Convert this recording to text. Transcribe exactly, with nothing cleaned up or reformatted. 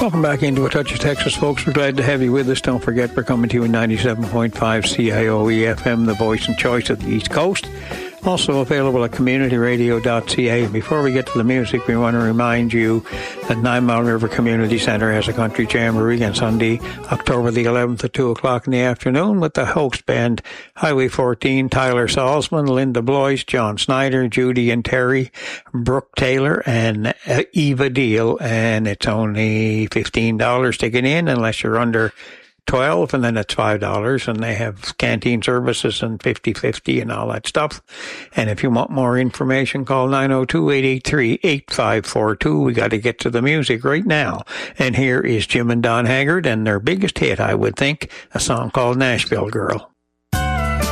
Welcome back into A Touch of Texas, folks. We're glad to have you with us. Don't forget, we're coming to you in ninety-seven point five C I O E F M, the voice and choice of the East Coast. Also available at community radio dot c a. Before we get to the music, we want to remind you that Nine Mile River Community Center has a country jamboree on Sunday, October the eleventh at two o'clock in the afternoon with the host band Highway fourteen, Tyler Salzman, Linda Blois, John Snyder, Judy and Terry, Brooke Taylor, and Eva Deal. And it's only fifteen dollars to get in unless you're under twelve, and then it's five dollars, and they have canteen services and fifty-fifty and all that stuff. And if you want more information, call nine oh two, eight eight three, eight five four two. We got to get to the music right now. And here is Jim and Don Haggard and their biggest hit, I would think, a song called Nashville Girl.